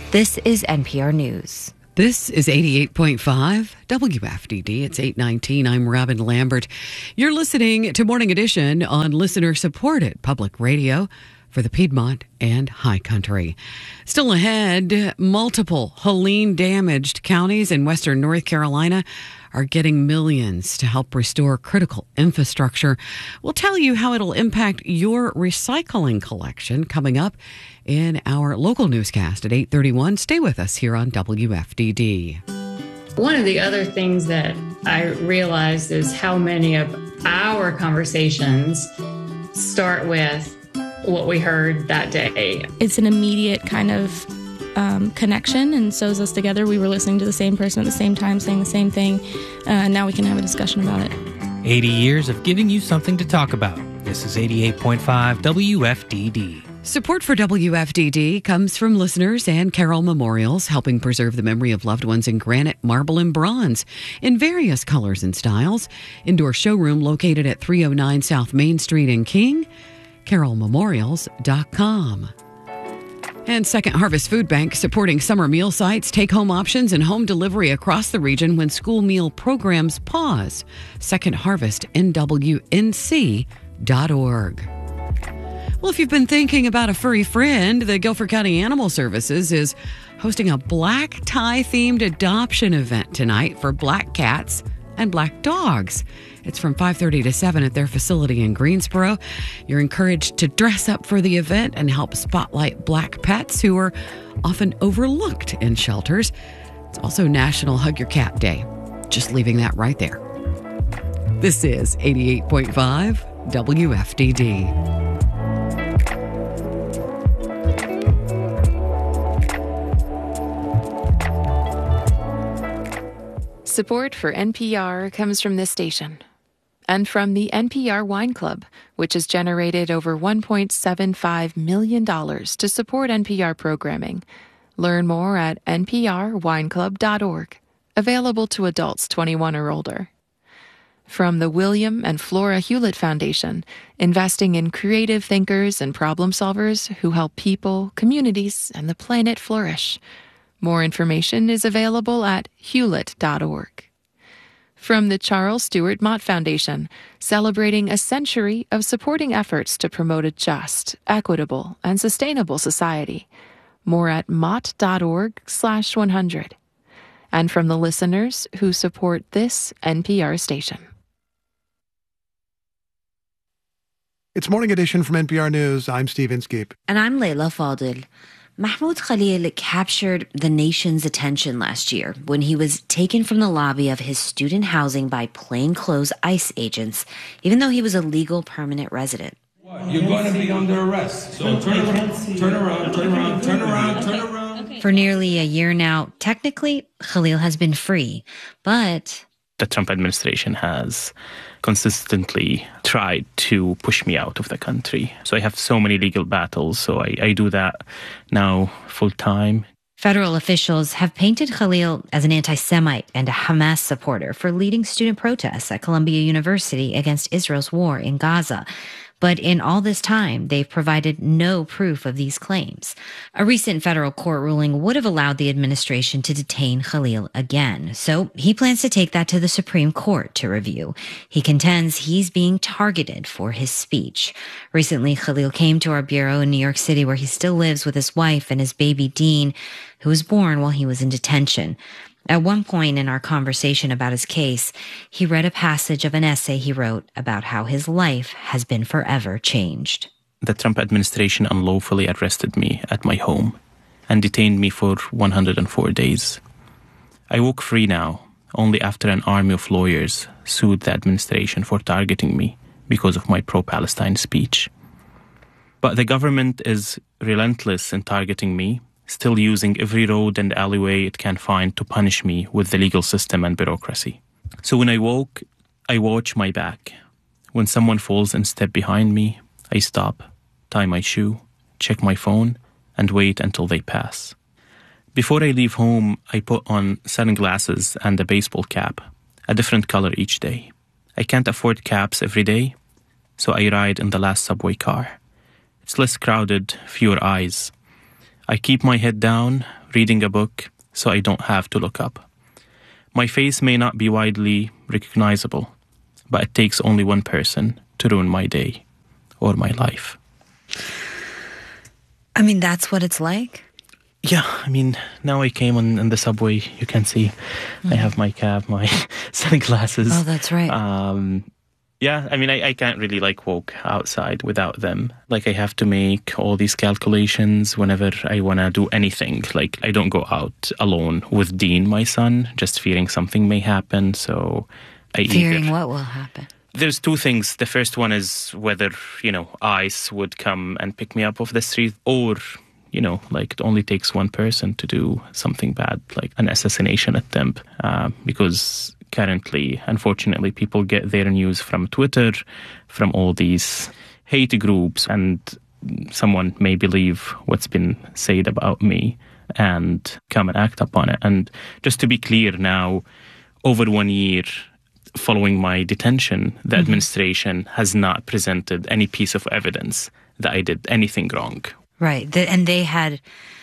This is NPR News. This is 88.5 WFDD. It's 8:19. I'm Robin Lambert. You're listening to Morning Edition on listener-supported public radio for the Piedmont and High Country. Still ahead, multiple Helene-damaged counties in western North Carolina are getting millions to help restore critical infrastructure. We'll tell you how it'll impact your recycling collection coming up in our local newscast at 8:31. Stay with us here on WFDD. One of the other things that I realized is how many of our conversations start with what we heard that day. It's an immediate kind of connection and sews us together. We were listening to the same person at the same time, saying the same thing, and now we can have a discussion about it. 80 years of giving you something to talk about. This is 88.5 WFDD. Support for WFDD comes from listeners and Carroll Memorials, helping preserve the memory of loved ones in granite, marble, and bronze in various colors and styles. Indoor showroom located at 309 South Main Street in King, carrollmemorials.com. And Second Harvest Food Bank supporting summer meal sites, take-home options, and home delivery across the region when school meal programs pause. SecondHarvestNWNC.org. Well, if you've been thinking about a furry friend, the Guilford County Animal Services is hosting a black tie-themed adoption event tonight for black cats and black dogs. It's from 5:30 to 7 at their facility in Greensboro. You're encouraged to dress up for the event and help spotlight black pets who are often overlooked in shelters. It's also National Hug Your Cat Day. Just leaving that right there. This is 88.5 WFDD. Support for NPR comes from this station and from the NPR Wine Club, which has generated over $1.75 million to support NPR programming. Learn more at nprwineclub.org. Available to adults 21 or older. From the William and Flora Hewlett Foundation, investing in creative thinkers and problem solvers who help people, communities, and the planet flourish. More information is available at hewlett.org. From the Charles Stewart Mott Foundation, celebrating a century of supporting efforts to promote a just, equitable, and sustainable society. More at mott.org/100. And from the listeners who support this NPR station. It's Morning Edition from NPR News. I'm Steve Inskeep. And I'm Layla Fadil. Mahmoud Khalil captured the nation's attention last year when he was taken from the lobby of his student housing by plainclothes ICE agents, even though he was a legal permanent resident. You're going to be under arrest. So turn around. For nearly a year now, technically, Khalil has been free, but the Trump administration has consistently tried to push me out of the country. So I have so many legal battles, so I do that now full time. Federal officials have painted Khalil as an anti-Semite and a Hamas supporter for leading student protests at Columbia University against Israel's war in Gaza. But in all this time, they've provided no proof of these claims. A recent federal court ruling would have allowed the administration to detain Khalil again. So he plans to take that to the Supreme Court to review. He contends he's being targeted for his speech. Recently, Khalil came to our bureau in New York City, where he still lives with his wife and his baby Dean, who was born while he was in detention. At one point in our conversation about his case, he read a passage of an essay he wrote about how his life has been forever changed. The Trump administration unlawfully arrested me at my home and detained me for 104 days. I walk free now, only after an army of lawyers sued the administration for targeting me because of my pro-Palestine speech. But the government is relentless in targeting me, still using every road and alleyway it can find to punish me with the legal system and bureaucracy. So when I walk, I watch my back. When someone falls and steps behind me, I stop, tie my shoe, check my phone, and wait until they pass. Before I leave home, I put on sunglasses and a baseball cap, a different color each day. I can't afford caps every day, so I ride in the last subway car. It's less crowded, fewer eyes. I keep my head down, reading a book, so I don't have to look up. My face may not be widely recognizable, but it takes only one person to ruin my day or my life. I mean, that's what it's like? Yeah, I mean, now I came on the subway, you can see I have my cap, my sunglasses. Oh, that's right. Yeah, I mean, I can't really walk outside without them. I have to make all these calculations whenever I want to do anything. I don't go out alone with Dean, my son, just fearing something may happen. So Fearing what will happen? There's two things. The first one is whether, ICE would come and pick me up off the street, or, it only takes one person to do something bad, like an assassination attempt, because currently, unfortunately, people get their news from Twitter, from all these hate groups, and someone may believe what's been said about me and come and act upon it. And just to be clear now, over 1 year following my detention, the administration has not presented any piece of evidence that I did anything wrong. Right. And they had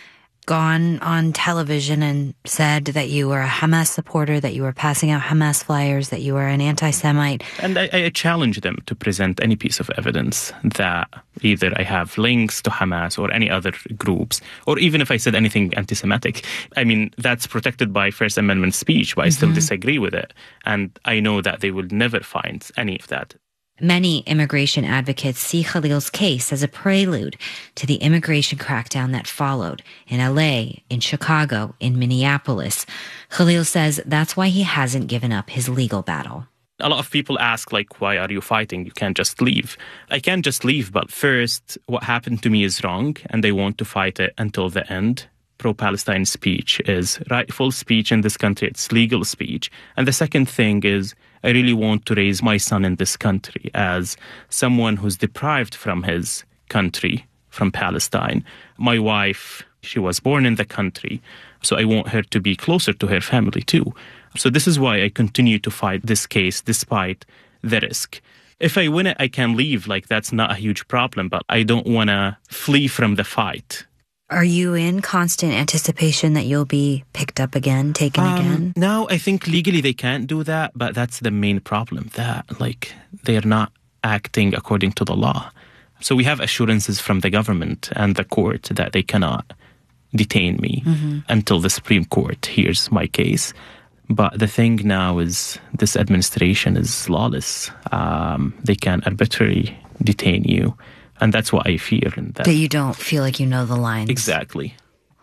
gone on television and said that you were a Hamas supporter, that you were passing out Hamas flyers, that you were an anti-Semite. And I challenge them to present any piece of evidence that either I have links to Hamas or any other groups, or even if I said anything anti-Semitic. I mean, that's protected by First Amendment speech, but I still disagree with it. And I know that they will never find any of that. Many immigration advocates see Khalil's case as a prelude to the immigration crackdown that followed in LA, in Chicago, in Minneapolis. Khalil says that's why he hasn't given up his legal battle. A lot of people ask, why are you fighting? You can't just leave. I can't just leave, but first, what happened to me is wrong, and I want to fight it until the end. Pro-Palestine speech is rightful speech in this country. It's legal speech. And the second thing is, I really want to raise my son in this country as someone who's deprived from his country, from Palestine. My wife, she was born in the country, so I want her to be closer to her family too. So this is why I continue to fight this case despite the risk. If I win it, I can leave. That's not a huge problem, but I don't want to flee from the fight. Are you in constant anticipation that you'll be picked up again, taken again? No, I think legally they can't do that, but that's the main problem, that they're not acting according to the law. So we have assurances from the government and the court that they cannot detain me until the Supreme Court hears my case. But the thing now is this administration is lawless. They can arbitrarily detain you. And that's what I fear. That you don't feel like you know the lines. Exactly.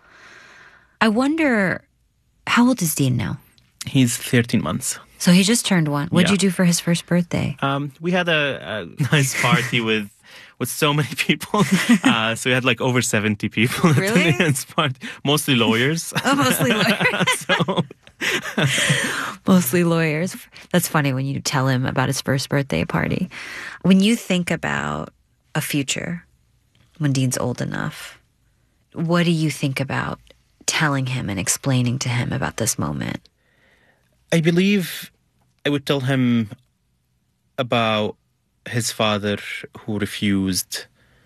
I wonder, how old is Dean now? He's 13 months. So he just turned one. What did you do for his first birthday? We had a nice party with so many people. So we had over 70 people at the dance party. Mostly lawyers. Oh, mostly lawyers. Mostly lawyers. That's funny when you tell him about his first birthday party. When you think about a future, when Dean's old enough, what do you think about telling him and explaining to him about this moment? I believe I would tell him about his father who refused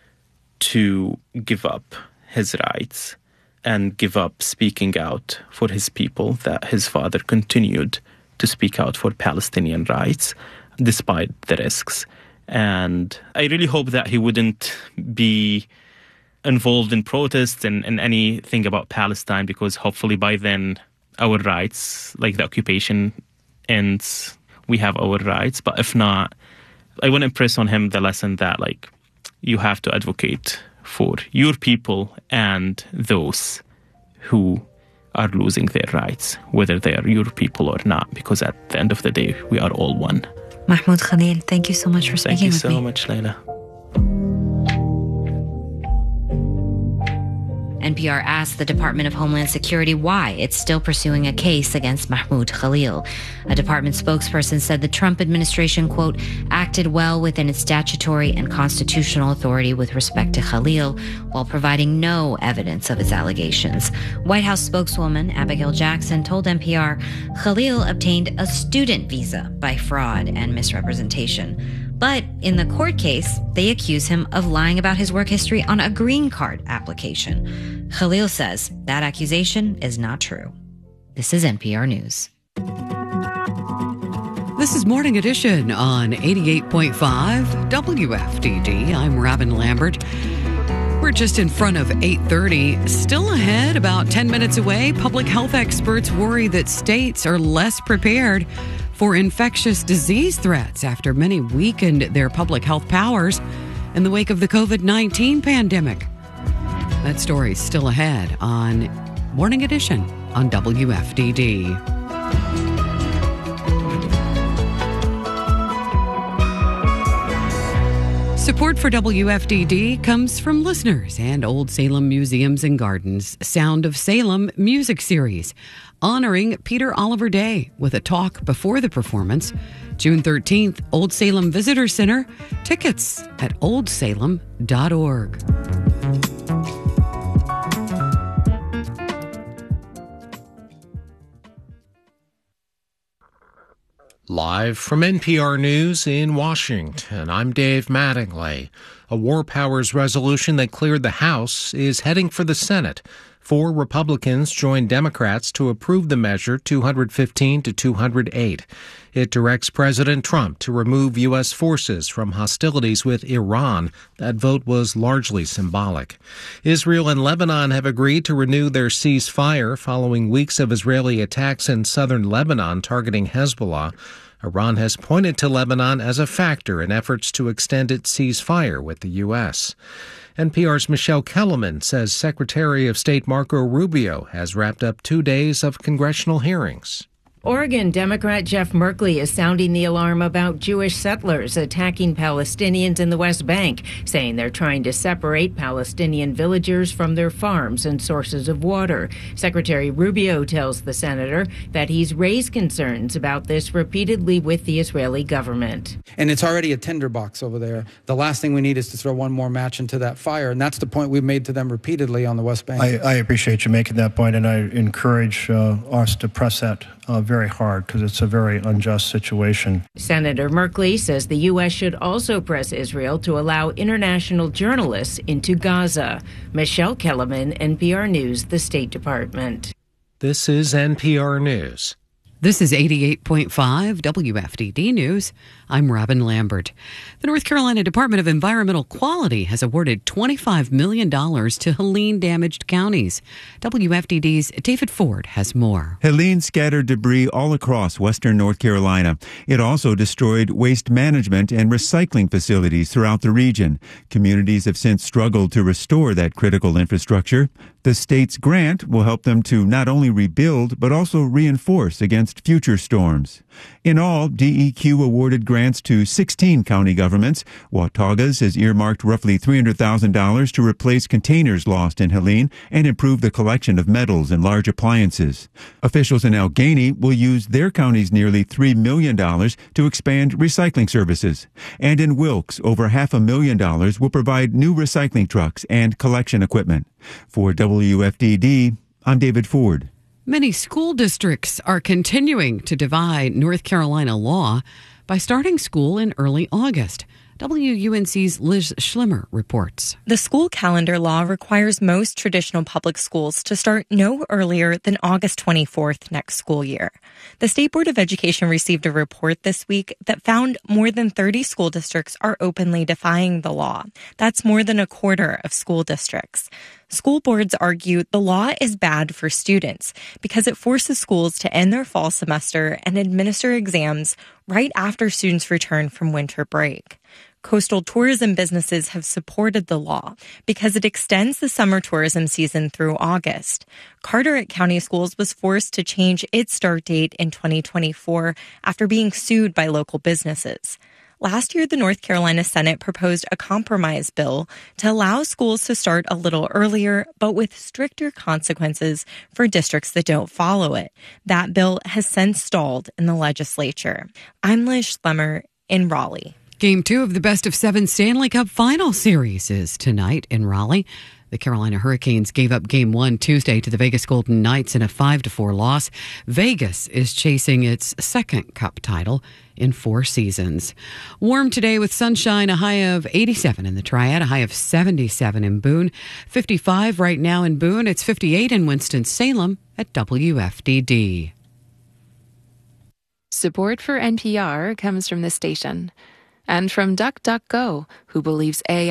to give up his rights and give up speaking out for his people, that his father continued to speak out for Palestinian rights despite the risks. And I really hope that he wouldn't be involved in protests and anything about Palestine, because hopefully by then our rights, the occupation ends, we have our rights. But if not, I want to impress on him the lesson that you have to advocate for your people and those who are losing their rights, whether they are your people or not, because at the end of the day, we are all one. Mahmoud Khalil, thank you so much for speaking with me. Thank you so much, Layla. NPR asked the Department of Homeland Security why it's still pursuing a case against Mahmoud Khalil. A department spokesperson said the Trump administration, quote, acted well within its statutory and constitutional authority with respect to Khalil while providing no evidence of his allegations. White House spokeswoman Abigail Jackson told NPR Khalil obtained a student visa by fraud and misrepresentation. But in the court case, they accuse him of lying about his work history on a green card application. Khalil says that accusation is not true. This is NPR News. This is Morning Edition on 88.5 WFDD. I'm Robin Lambert. We're just in front of 8:30. Still ahead, about 10 minutes away, public health experts worry that states are less prepared for infectious disease threats after many weakened their public health powers in the wake of the COVID-19 pandemic. That story's still ahead on Morning Edition on WFDD. Support for WFDD comes from listeners and Old Salem Museums and Gardens' Sound of Salem music series, honoring Peter Oliver Day with a talk before the performance. June 13th, Old Salem Visitor Center. Tickets at oldsalem.org. Live from NPR News in Washington, I'm Dave Mattingly. A War Powers resolution that cleared the House is heading for the Senate. 4 Republicans joined Democrats to approve the measure 215 to 208. It directs President Trump to remove U.S. forces from hostilities with Iran. That vote was largely symbolic. Israel and Lebanon have agreed to renew their ceasefire following weeks of Israeli attacks in southern Lebanon targeting Hezbollah. Iran has pointed to Lebanon as a factor in efforts to extend its ceasefire with the U.S. NPR's Michelle Kellerman says Secretary of State Marco Rubio has wrapped up 2 days of congressional hearings. Oregon Democrat Jeff Merkley is sounding the alarm about Jewish settlers attacking Palestinians in the West Bank, saying they're trying to separate Palestinian villagers from their farms and sources of water. Secretary Rubio tells the senator that he's raised concerns about this repeatedly with the Israeli government. And it's already a tinderbox over there. The last thing we need is to throw one more match into that fire, and that's the point we've made to them repeatedly on the West Bank. I appreciate you making that point, and I encourage us to press that very hard because it's a very unjust situation. Senator Merkley says the U.S. should also press Israel to allow international journalists into Gaza. Michelle Kellerman, NPR News, the State Department. This is NPR News. This is 88.5 WFDD News. I'm Robin Lambert. The North Carolina Department of Environmental Quality has awarded $25 million to Helene-damaged counties. WFDD's David Ford has more. Helene scattered debris all across western North Carolina. It also destroyed waste management and recycling facilities throughout the region. Communities have since struggled to restore that critical infrastructure. The state's grant will help them to not only rebuild, but also reinforce against future storms. In all, DEQ awarded grants to 16 county governments. Watauga's has earmarked roughly $300,000 to replace containers lost in Helene and improve the collection of metals and large appliances. Officials in Allegheny will use their county's nearly $3 million to expand recycling services. And in Wilkes, over $500,000 will provide new recycling trucks and collection equipment. For WFDD, I'm David Ford. Many school districts are continuing to defy North Carolina law by starting school in early August. WUNC's Liz Schlimmer reports. The school calendar law requires most traditional public schools to start no earlier than August 24th next school year. The State Board of Education received a report this week that found more than 30 school districts are openly defying the law. That's more than a quarter of school districts. School boards argue the law is bad for students because it forces schools to end their fall semester and administer exams right after students return from winter break. Coastal tourism businesses have supported the law because it extends the summer tourism season through August. Carteret County Schools was forced to change its start date in 2024 after being sued by local businesses. Last year, the North Carolina Senate proposed a compromise bill to allow schools to start a little earlier, but with stricter consequences for districts that don't follow it. That bill has since stalled in the legislature. I'm Liz Schlemmer in Raleigh. Game 2 of the Best of 7 Stanley Cup Final Series is tonight in Raleigh. The Carolina Hurricanes gave up Game 1 Tuesday to the Vegas Golden Knights in a 5-4 loss. Vegas is chasing its second Cup title in 4 seasons. Warm today with sunshine, a high of 87 in the Triad, a high of 77 in Boone, 55 right now in Boone. It's 58 in Winston-Salem at WFDD. Support for NPR comes from this station and from DuckDuckGo, who believes AI